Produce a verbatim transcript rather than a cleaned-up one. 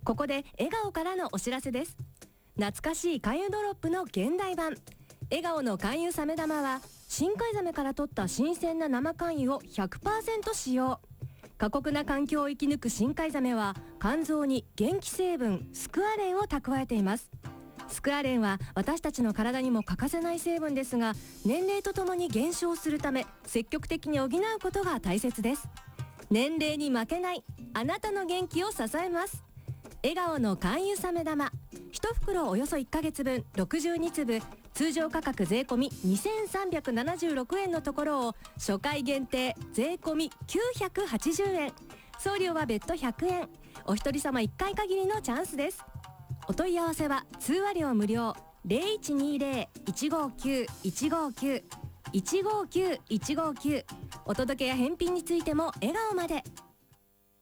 ここで笑顔からのお知らせです。懐かしい勧誘ドロップの現代版、笑顔の勧誘サメ玉は深海ザメから取った新鮮な生勧誘を ひゃくパーセント 使用。過酷な環境を生き抜く深海ザメは肝臓に元気成分スクアレンを蓄えています。スクアレンは私たちの体にも欠かせない成分ですが、年齢とともに減少するため積極的に補うことが大切です。年齢に負けないあなたの元気を支えます。笑顔の勧誘サメ玉、いち袋およそいっかげつぶんろくじゅうにつぶ、通常価格税込みにせんさんびゃくななじゅうろくえんのところを初回限定税込みきゅうひゃくはちじゅうえん、送料は別途ひゃくえん。お一人様いっかい限りのチャンスです。お問い合わせは通話料無料 ゼロいちにゼロ いちごきゅう いちごきゅう いちごきゅう いちごきゅう。お届けや返品についても笑顔まで。